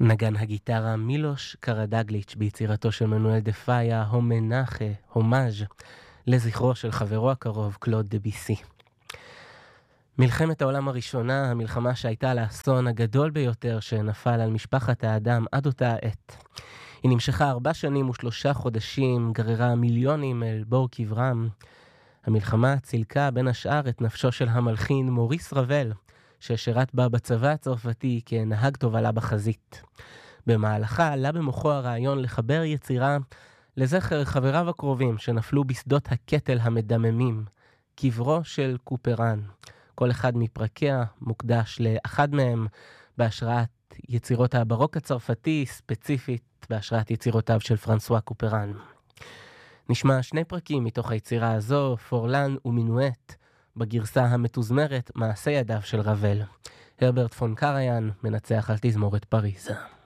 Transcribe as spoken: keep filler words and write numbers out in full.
נגן הגיטרה מילוש קרדגליץ' ביצירתו של מנואל דה פאיה, הומנחה, הומאז' לזכרו של חברו הקרוב קלוד דביסי. מלחמת העולם הראשונה, המלחמה שהייתה לאסון הגדול ביותר שנפל על משפחת האדם עד אותה העת. היא נמשכה ארבע שנים ושלושה חודשים, גררה מיליונים אל בור קברם. המלחמה צילקה בין השאר את נפשו של המלחין מוריס רבל, ששירת בה בצבא הצרפתי כנהג תובלה בחזית. במהלכה עלה במוחו הרעיון לחבר יצירה לזכר חבריו הקרובים שנפלו בשדות הקטל המדממים, קברו של קופרן. כל אחד מפרקיה מוקדש לאחד מהם בהשראת יצירות הברוק הצרפתי, ספציפית בהשראת יצירותיו של פרנסואה קופרן. נשמע שני פרקים מתוך היצירה הזו, פורלן ומינואט, בגרסה המתוזמרת מעשה ידיו של רבל. הרברט פון קריין מנצח על תזמורת פריז.